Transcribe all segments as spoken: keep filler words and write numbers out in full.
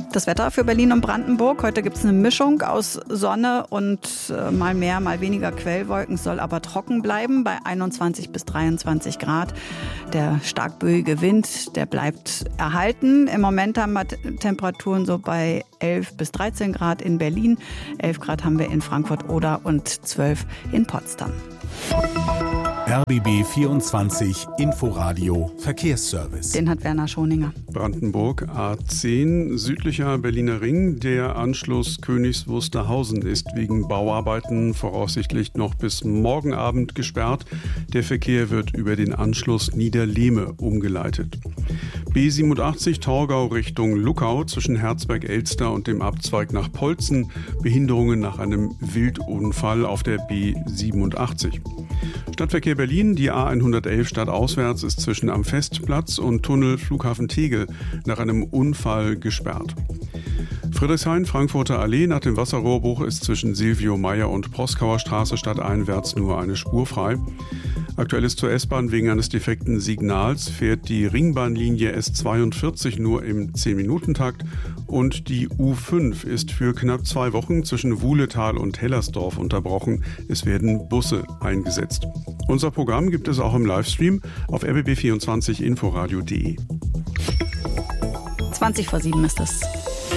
Das Wetter für Berlin und Brandenburg. Heute gibt es eine Mischung aus Sonne und äh, mal mehr, mal weniger Quellwolken. Es soll aber trocken bleiben bei einundzwanzig bis dreiundzwanzig Grad. Der stark böige Wind, der bleibt erhalten. Im Moment haben wir Temperaturen so bei elf bis dreizehn Grad in Berlin. elf Grad haben wir in Frankfurt-Oder und zwölf in Potsdam. R B B vierundzwanzig Inforadio Verkehrsservice. Den hat Werner Schoninger. Brandenburg A zehn, südlicher Berliner Ring. Der Anschluss Königs Wusterhausen ist wegen Bauarbeiten voraussichtlich noch bis morgen Abend gesperrt. Der Verkehr wird über den Anschluss Niederlehme umgeleitet. B siebenundachtzig Torgau Richtung Luckau zwischen Herzberg-Elster und dem Abzweig nach Polzen. Behinderungen nach einem Wildunfall auf der B siebenundachtzig. Stadtverkehr Berlin, die A hundertelf stadtauswärts ist zwischen am Festplatz und Tunnel Flughafen Tegel nach einem Unfall gesperrt. Friedrichshain, Frankfurter Allee, nach dem Wasserrohrbruch ist zwischen Silvio Meyer und Proskauer Straße stadteinwärts nur eine Spur frei. Aktuell ist zur S-Bahn wegen eines defekten Signals fährt die Ringbahnlinie S zweiundvierzig nur im zehn-Minuten-Takt und die U fünf ist für knapp zwei Wochen zwischen Wuhletal und Hellersdorf unterbrochen. Es werden Busse eingesetzt. Unser Programm gibt es auch im Livestream auf r b b vierundzwanzig inforadio punkt de. zwanzig vor sieben ist es.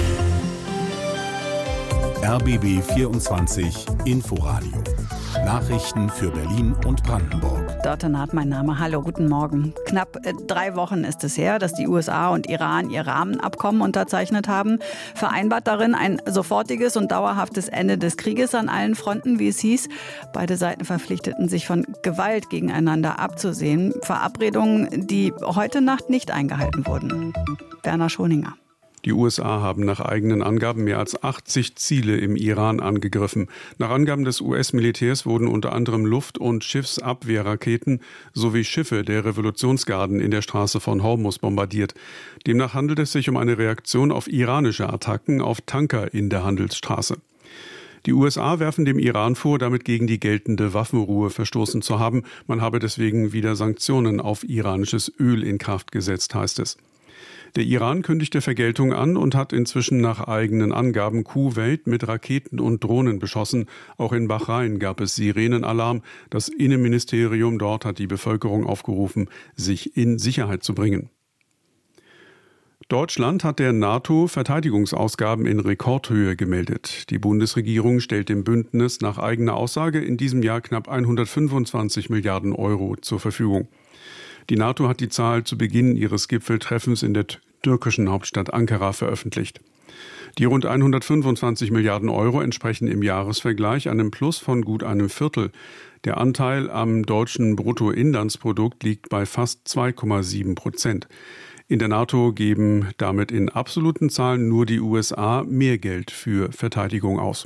R B B vierundzwanzig Inforadio. Nachrichten für Berlin und Brandenburg. Dörte Naht, mein Name. Hallo, guten Morgen. Knapp äh, drei Wochen ist es her, dass die U S A und Iran ihr Rahmenabkommen unterzeichnet haben. Vereinbart darin ein sofortiges und dauerhaftes Ende des Krieges an allen Fronten, wie es hieß. Beide Seiten verpflichteten sich, von Gewalt gegeneinander abzusehen. Verabredungen, die heute Nacht nicht eingehalten wurden. Werner Schoninger. Die U S A haben nach eigenen Angaben mehr als achtzig Ziele im Iran angegriffen. Nach Angaben des U S-Militärs wurden unter anderem Luft- und Schiffsabwehrraketen sowie Schiffe der Revolutionsgarden in der Straße von Hormuz bombardiert. Demnach handelt es sich um eine Reaktion auf iranische Attacken auf Tanker in der Handelsstraße. Die U S A werfen dem Iran vor, damit gegen die geltende Waffenruhe verstoßen zu haben. Man habe deswegen wieder Sanktionen auf iranisches Öl in Kraft gesetzt, heißt es. Der Iran kündigte Vergeltung an und hat inzwischen nach eigenen Angaben Kuwait mit Raketen und Drohnen beschossen. Auch in Bahrain gab es Sirenenalarm. Das Innenministerium dort hat die Bevölkerung aufgerufen, sich in Sicherheit zu bringen. Deutschland hat der NATO Verteidigungsausgaben in Rekordhöhe gemeldet. Die Bundesregierung stellt dem Bündnis nach eigener Aussage in diesem Jahr knapp hundertfünfundzwanzig Milliarden Euro zur Verfügung. Die NATO hat die Zahl zu Beginn ihres Gipfeltreffens in der türkischen Hauptstadt Ankara veröffentlicht. Die rund hundertfünfundzwanzig Milliarden Euro entsprechen im Jahresvergleich einem Plus von gut einem Viertel. Der Anteil am deutschen Bruttoinlandsprodukt liegt bei fast zwei Komma sieben Prozent. In der NATO geben damit in absoluten Zahlen nur die U S A mehr Geld für Verteidigung aus.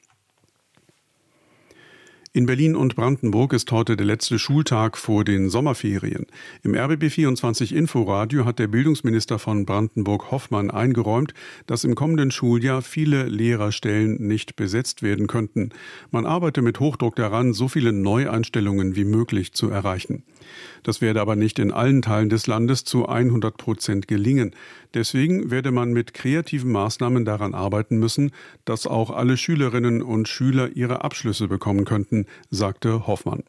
In Berlin und Brandenburg ist heute der letzte Schultag vor den Sommerferien. Im R B B vierundzwanzig Inforadio hat der Bildungsminister von Brandenburg Hoffmann eingeräumt, dass im kommenden Schuljahr viele Lehrerstellen nicht besetzt werden könnten. Man arbeite mit Hochdruck daran, so viele Neueinstellungen wie möglich zu erreichen. Das werde aber nicht in allen Teilen des Landes zu hundert Prozent gelingen. Deswegen werde man mit kreativen Maßnahmen daran arbeiten müssen, dass auch alle Schülerinnen und Schüler ihre Abschlüsse bekommen könnten, sagte Hoffmann.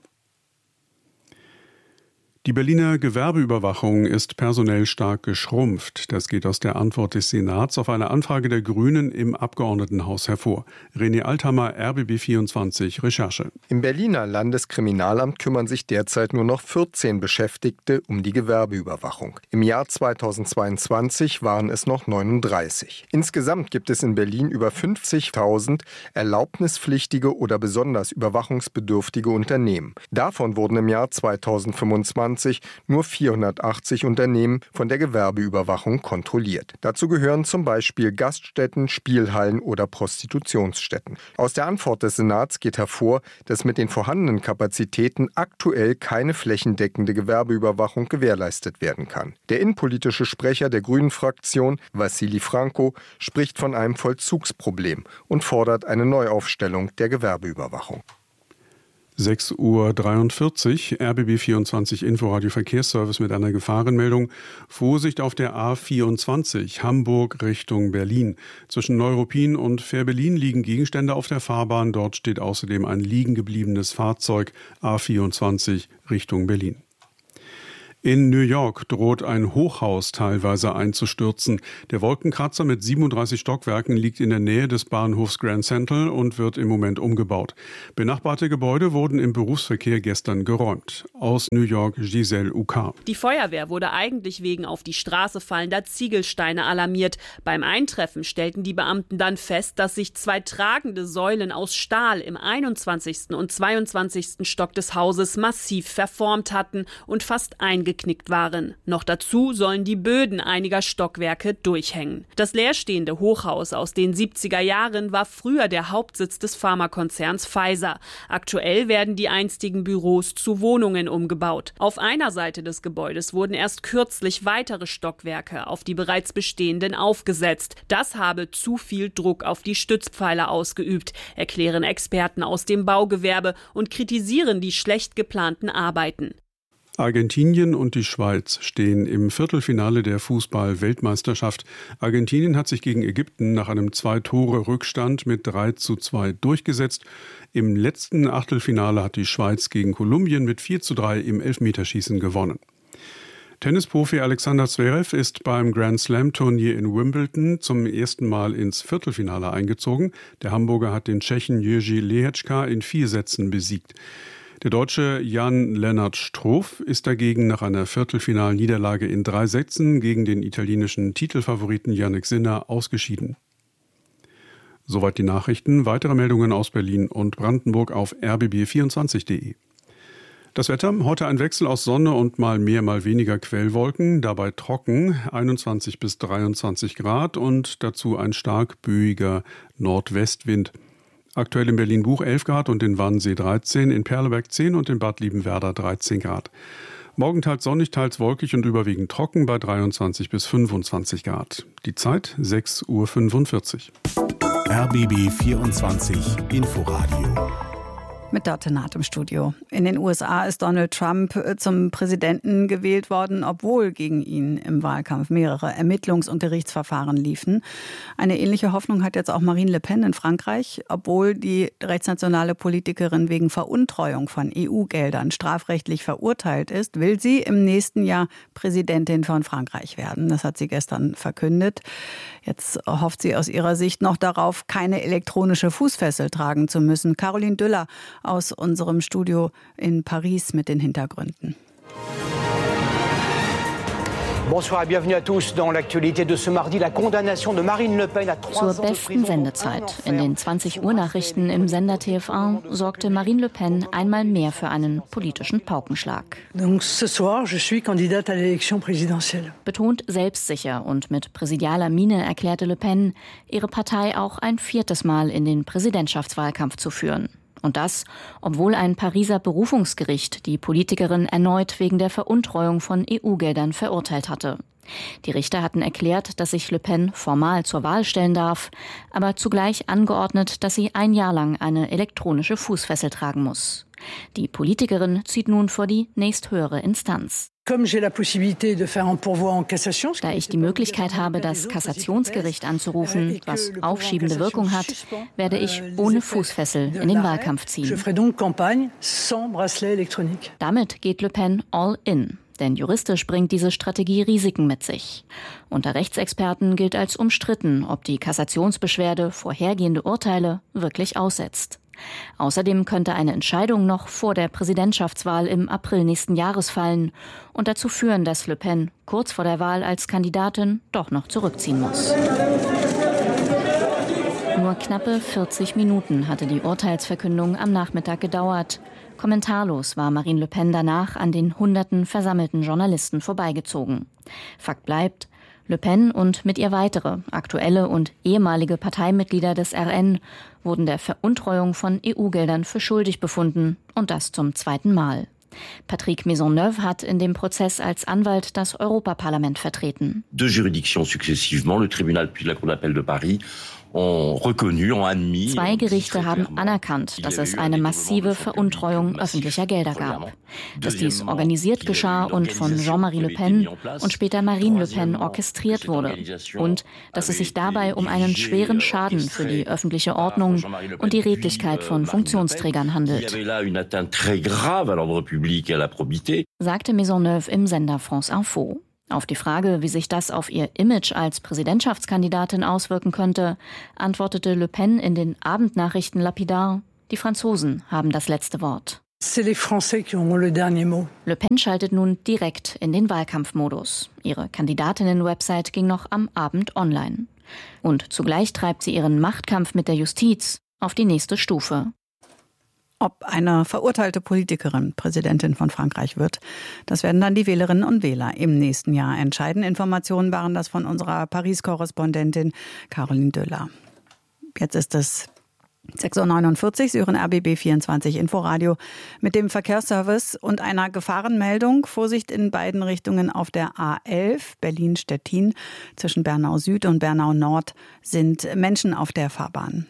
Die Berliner Gewerbeüberwachung ist personell stark geschrumpft. Das geht aus der Antwort des Senats auf eine Anfrage der Grünen im Abgeordnetenhaus hervor. René Althammer, R B B vierundzwanzig, Recherche. Im Berliner Landeskriminalamt kümmern sich derzeit nur noch vierzehn Beschäftigte um die Gewerbeüberwachung. Im Jahr zweitausendzweiundzwanzig waren es noch neununddreißig. Insgesamt gibt es in Berlin über fünfzigtausend erlaubnispflichtige oder besonders überwachungsbedürftige Unternehmen. Davon wurden im Jahr zweitausendfünfundzwanzig nur vierhundertachtzig Unternehmen von der Gewerbeüberwachung kontrolliert. Dazu gehören zum Beispiel Gaststätten, Spielhallen oder Prostitutionsstätten. Aus der Antwort des Senats geht hervor, dass mit den vorhandenen Kapazitäten aktuell keine flächendeckende Gewerbeüberwachung gewährleistet werden kann. Der innenpolitische Sprecher der Grünen-Fraktion, Wassili Franco, spricht von einem Vollzugsproblem und fordert eine Neuaufstellung der Gewerbeüberwachung. sechs Uhr dreiundvierzig, R B B vierundzwanzig Inforadio Verkehrsservice mit einer Gefahrenmeldung. Vorsicht auf der A vierundzwanzig, Hamburg Richtung Berlin. Zwischen Neuruppin und Fähr-Berlin liegen Gegenstände auf der Fahrbahn. Dort steht außerdem ein liegen gebliebenes Fahrzeug, A vierundzwanzig Richtung Berlin. In New York droht ein Hochhaus teilweise einzustürzen. Der Wolkenkratzer mit siebenunddreißig Stockwerken liegt in der Nähe des Bahnhofs Grand Central und wird im Moment umgebaut. Benachbarte Gebäude wurden im Berufsverkehr gestern geräumt. Aus New York Giselle Uka. Die Feuerwehr wurde eigentlich wegen auf die Straße fallender Ziegelsteine alarmiert. Beim Eintreffen stellten die Beamten dann fest, dass sich zwei tragende Säulen aus Stahl im einundzwanzigsten und zweiundzwanzigsten Stock des Hauses massiv verformt hatten und fast eingeknickt waren. Noch dazu sollen die Böden einiger Stockwerke durchhängen. Das leerstehende Hochhaus aus den siebziger Jahren war früher der Hauptsitz des Pharmakonzerns Pfizer. Aktuell werden die einstigen Büros zu Wohnungen umgebaut. Auf einer Seite des Gebäudes wurden erst kürzlich weitere Stockwerke auf die bereits bestehenden aufgesetzt. Das habe zu viel Druck auf die Stützpfeiler ausgeübt, erklären Experten aus dem Baugewerbe und kritisieren die schlecht geplanten Arbeiten. Argentinien und die Schweiz stehen im Viertelfinale der Fußball-Weltmeisterschaft. Argentinien hat sich gegen Ägypten nach einem Zwei-Tore-Rückstand mit drei zu zwei durchgesetzt. Im letzten Achtelfinale hat die Schweiz gegen Kolumbien mit vier zu drei im Elfmeterschießen gewonnen. Tennisprofi Alexander Zverev ist beim Grand-Slam-Turnier in Wimbledon zum ersten Mal ins Viertelfinale eingezogen. Der Hamburger hat den Tschechen Jiří Lehečka in vier Sätzen besiegt. Der Deutsche Jan-Lennart Struff ist dagegen nach einer Viertelfinalniederlage in drei Sätzen gegen den italienischen Titelfavoriten Jannik Sinner ausgeschieden. Soweit die Nachrichten. Weitere Meldungen aus Berlin und Brandenburg auf r b b vierundzwanzig punkt de. Das Wetter, heute ein Wechsel aus Sonne und mal mehr, mal weniger Quellwolken, dabei trocken, einundzwanzig bis dreiundzwanzig Grad und dazu ein stark böiger Nordwestwind. Aktuell in Berlin-Buch elf Grad und in Wannsee dreizehn, in Perleberg zehn und in Bad Liebenwerda dreizehn Grad. Morgen teils sonnig, teils wolkig und überwiegend trocken bei dreiundzwanzig bis fünfundzwanzig Grad. Die Zeit sechs Uhr fünfundvierzig. R B B vierundzwanzig Inforadio. Mit Dörte Naht im Studio. In den U S A ist Donald Trump zum Präsidenten gewählt worden, obwohl gegen ihn im Wahlkampf mehrere Ermittlungs- und Gerichtsverfahren liefen. Eine ähnliche Hoffnung hat jetzt auch Marine Le Pen in Frankreich. Obwohl die rechtsnationale Politikerin wegen Veruntreuung von E U-Geldern strafrechtlich verurteilt ist, will sie im nächsten Jahr Präsidentin von Frankreich werden. Das hat sie gestern verkündet. Jetzt hofft sie aus ihrer Sicht noch darauf, keine elektronische Fußfessel tragen zu müssen. Caroline Düller aus unserem Studio in Paris mit den Hintergründen. Bonsoir, bienvenue à tous dans l'actualité de ce mardi, la condamnation de Marine Le Pen à trois ans de prison. Zur besten Sendezeit. In den zwanzig Uhr Nachrichten im Sender T F eins sorgte Marine Le Pen einmal mehr für einen politischen Paukenschlag. Donc ce soir, je suis candidate à l'élection présidentielle. Betont selbstsicher und mit präsidialer Miene erklärte Le Pen, ihre Partei auch ein viertes Mal in den Präsidentschaftswahlkampf zu führen. Und das, obwohl ein Pariser Berufungsgericht die Politikerin erneut wegen der Veruntreuung von E U-Geldern verurteilt hatte. Die Richter hatten erklärt, dass sich Le Pen formal zur Wahl stellen darf, aber zugleich angeordnet, dass sie ein Jahr lang eine elektronische Fußfessel tragen muss. Die Politikerin zieht nun vor die nächsthöhere Instanz. Da ich die Möglichkeit habe, das Kassationsgericht anzurufen, was aufschiebende Wirkung hat, werde ich ohne Fußfessel in den Wahlkampf ziehen. Damit geht Le Pen all in. Denn juristisch bringt diese Strategie Risiken mit sich. Unter Rechtsexperten gilt als umstritten, ob die Kassationsbeschwerde vorhergehende Urteile wirklich aussetzt. Außerdem könnte eine Entscheidung noch vor der Präsidentschaftswahl im April nächsten Jahres fallen und dazu führen, dass Le Pen kurz vor der Wahl als Kandidatin doch noch zurückziehen muss. Nur knappe vierzig Minuten hatte die Urteilsverkündung am Nachmittag gedauert. Kommentarlos war Marine Le Pen danach an den hunderten versammelten Journalisten vorbeigezogen. Fakt bleibt, Le Pen und mit ihr weitere, aktuelle und ehemalige Parteimitglieder des R N wurden der Veruntreuung von E U-Geldern für schuldig befunden und das zum zweiten Mal. Patrick Maisonneuve hat in dem Prozess als Anwalt das Europaparlament vertreten. Deux juridictions successivement, le tribunal puis la Cour d'appel de Paris, Zwei Gerichte haben anerkannt, dass es eine massive Veruntreuung öffentlicher Gelder gab. Dass dies organisiert geschah und von Jean-Marie Le Pen und später Marine Le Pen orchestriert wurde. Und dass es sich dabei um einen schweren Schaden für die öffentliche Ordnung und die Redlichkeit von Funktionsträgern handelt, sagte Maisonneuve im Sender France Info. Auf die Frage, wie sich das auf ihr Image als Präsidentschaftskandidatin auswirken könnte, antwortete Le Pen in den Abendnachrichten lapidar: Die Franzosen haben das letzte Wort. C'est les Français qui auront le dernier mot. Le Pen schaltet nun direkt in den Wahlkampfmodus. Ihre Kandidatinnen-Website ging noch am Abend online. Und zugleich treibt sie ihren Machtkampf mit der Justiz auf die nächste Stufe. Ob eine verurteilte Politikerin Präsidentin von Frankreich wird, das werden dann die Wählerinnen und Wähler im nächsten Jahr entscheiden. Informationen waren das von unserer Paris-Korrespondentin Caroline Döller. Jetzt ist es sechs Uhr neunundvierzig, Sie hören R B B vierundzwanzig Inforadio mit dem Verkehrsservice und einer Gefahrenmeldung. Vorsicht in beiden Richtungen auf der A elf Berlin-Stettin. Zwischen Bernau Süd und Bernau Nord sind Menschen auf der Fahrbahn.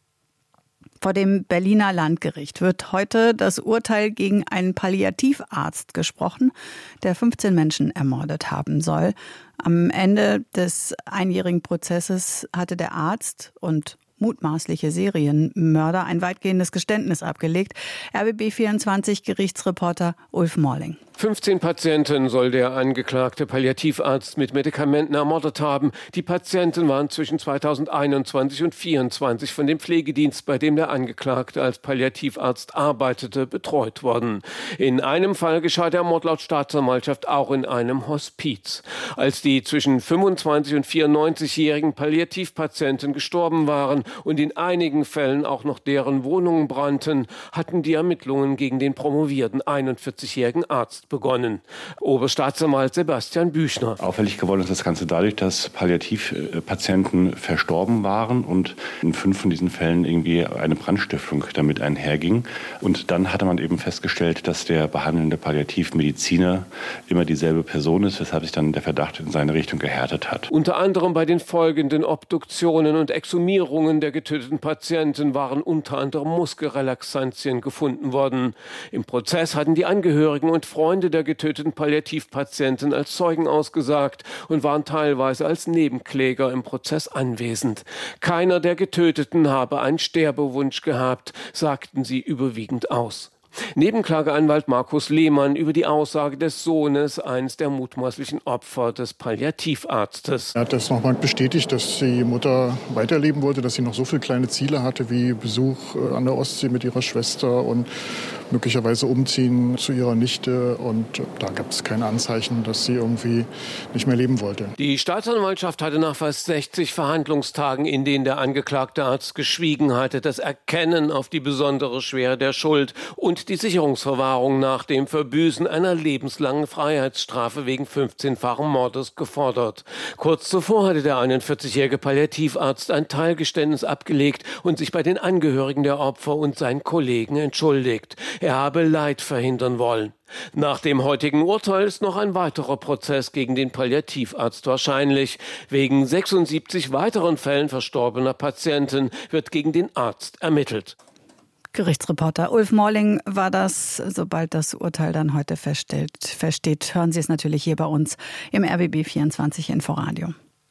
Vor dem Berliner Landgericht wird heute das Urteil gegen einen Palliativarzt gesprochen, der fünfzehn Menschen ermordet haben soll. Am Ende des einjährigen Prozesses hatte der Arzt und mutmaßliche Serienmörder ein weitgehendes Geständnis abgelegt. R B B vierundzwanzig Gerichtsreporter Ulf Morling. fünfzehn Patienten soll der angeklagte Palliativarzt mit Medikamenten ermordet haben. Die Patienten waren zwischen zweitausendeinundzwanzig und zweitausendvierundzwanzig von dem Pflegedienst, bei dem der Angeklagte als Palliativarzt arbeitete, betreut worden. In einem Fall geschah der Mord laut Staatsanwaltschaft auch in einem Hospiz. Als die zwischen fünfundzwanzig und vierundneunzigjährigen Palliativpatienten gestorben waren und in einigen Fällen auch noch deren Wohnungen brannten, hatten die Ermittlungen gegen den promovierten einundvierzigjährigen Arzt begonnen. Oberstaatsanwalt Sebastian Büchner. Auffällig geworden ist das Ganze dadurch, dass Palliativpatienten verstorben waren und in fünf von diesen Fällen irgendwie eine Brandstiftung damit einherging. Und dann hatte man eben festgestellt, dass der behandelnde Palliativmediziner immer dieselbe Person ist, weshalb sich dann der Verdacht in seine Richtung gehärtet hat. Unter anderem bei den folgenden Obduktionen und Exhumierungen der getöteten Patienten waren unter anderem Muskelrelaxantien gefunden worden. Im Prozess hatten die Angehörigen und Freunde der getöteten Palliativpatienten als Zeugen ausgesagt und waren teilweise als Nebenkläger im Prozess anwesend. Keiner der Getöteten habe einen Sterbewunsch gehabt, sagten sie überwiegend aus. Nebenklageanwalt Markus Lehmann über die Aussage des Sohnes eines der mutmaßlichen Opfer des Palliativarztes. Er hat das nochmal bestätigt, dass die Mutter weiterleben wollte, dass sie noch so viele kleine Ziele hatte wie Besuch an der Ostsee mit ihrer Schwester und möglicherweise umziehen zu ihrer Nichte. Und da gab es keine Anzeichen, dass sie irgendwie nicht mehr leben wollte. Die Staatsanwaltschaft hatte nach fast sechzig Verhandlungstagen, in denen der angeklagte Arzt geschwiegen hatte, das Erkennen auf die besondere Schwere der Schuld und die Sicherungsverwahrung nach dem Verbüßen einer lebenslangen Freiheitsstrafe wegen fünfzehnfachen Mordes gefordert. Kurz zuvor hatte der einundvierzigjährige Palliativarzt ein Teilgeständnis abgelegt und sich bei den Angehörigen der Opfer und seinen Kollegen entschuldigt. Er habe Leid verhindern wollen. Nach dem heutigen Urteil ist noch ein weiterer Prozess gegen den Palliativarzt wahrscheinlich. Wegen sechsundsiebzig weiteren Fällen verstorbener Patienten wird gegen den Arzt ermittelt. Gerichtsreporter Ulf Morling war das. Sobald das Urteil dann heute feststeht, feststeht, hören Sie es natürlich hier bei uns im R B B vierundzwanzig Inforadio.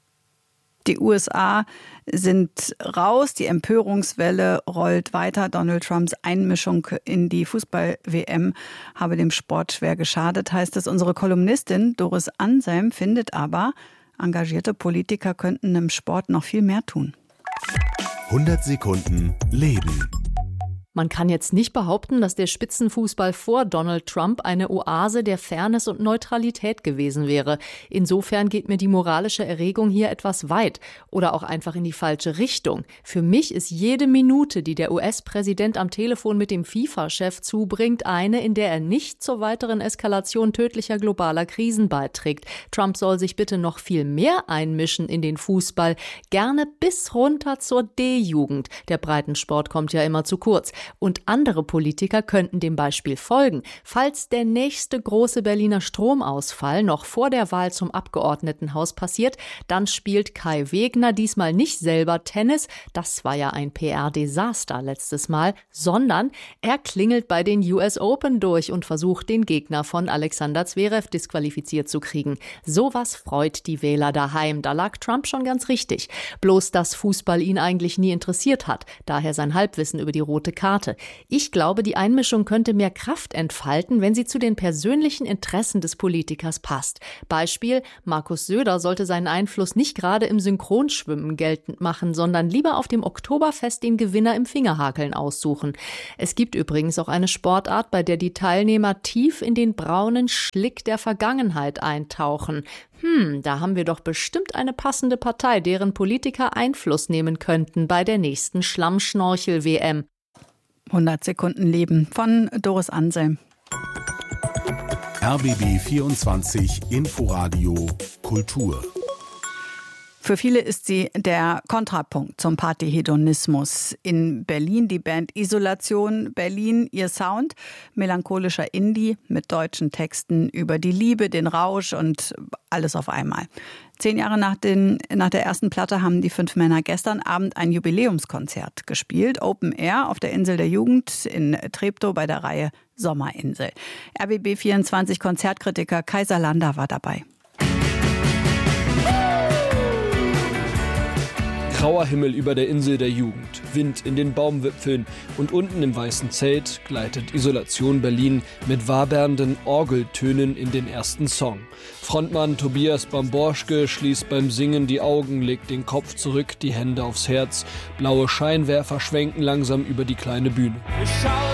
Die U S A sind raus, die Empörungswelle rollt weiter. Donald Trumps Einmischung in die Fußball-W M habe dem Sport schwer geschadet, heißt es. Unsere Kolumnistin Doris Anselm findet aber, engagierte Politiker könnten im Sport noch viel mehr tun. hundert Sekunden Leben. Man kann jetzt nicht behaupten, dass der Spitzenfußball vor Donald Trump eine Oase der Fairness und Neutralität gewesen wäre. Insofern geht mir die moralische Erregung hier etwas weit oder auch einfach in die falsche Richtung. Für mich ist jede Minute, die der U S-Präsident am Telefon mit dem FIFA-Chef zubringt, eine, in der er nicht zur weiteren Eskalation tödlicher globaler Krisen beiträgt. Trump soll sich bitte noch viel mehr einmischen in den Fußball, gerne bis runter zur D-Jugend. Der Breitensport kommt ja immer zu kurz. Und andere Politiker könnten dem Beispiel folgen. Falls der nächste große Berliner Stromausfall noch vor der Wahl zum Abgeordnetenhaus passiert, dann spielt Kai Wegner diesmal nicht selber Tennis, das war ja ein P R-Desaster letztes Mal, sondern er klingelt bei den U S Open durch und versucht, den Gegner von Alexander Zverev disqualifiziert zu kriegen. Sowas freut die Wähler daheim. Da lag Trump schon ganz richtig. Bloß, dass Fußball ihn eigentlich nie interessiert hat. Daher sein Halbwissen über die rote Karte. Ich glaube, die Einmischung könnte mehr Kraft entfalten, wenn sie zu den persönlichen Interessen des Politikers passt. Beispiel: Markus Söder sollte seinen Einfluss nicht gerade im Synchronschwimmen geltend machen, sondern lieber auf dem Oktoberfest den Gewinner im Fingerhakeln aussuchen. Es gibt übrigens auch eine Sportart, bei der die Teilnehmer tief in den braunen Schlick der Vergangenheit eintauchen. Hm, da haben wir doch bestimmt eine passende Partei, deren Politiker Einfluss nehmen könnten bei der nächsten Schlammschnorchel-W M. hundert Sekunden Leben von Doris Anselm. R B B vierundzwanzig Inforadio Kultur. Für viele ist sie der Kontrapunkt zum Partyhedonismus. In Berlin die Band Isolation Berlin, ihr Sound, melancholischer Indie mit deutschen Texten über die Liebe, den Rausch und alles auf einmal. Zehn Jahre nach, den, nach der ersten Platte haben die fünf Männer gestern Abend ein Jubiläumskonzert gespielt. Open Air auf der Insel der Jugend in Treptow bei der Reihe Sommerinsel. R B B vierundzwanzig Konzertkritiker Kaiser Lander war dabei. Grauer Himmel über der Insel der Jugend, Wind in den Baumwipfeln und unten im weißen Zelt gleitet Isolation Berlin mit wabernden Orgeltönen in den ersten Song. Frontmann Tobias Bamborschke schließt beim Singen die Augen, legt den Kopf zurück, die Hände aufs Herz. Blaue Scheinwerfer schwenken langsam über die kleine Bühne. Ich schau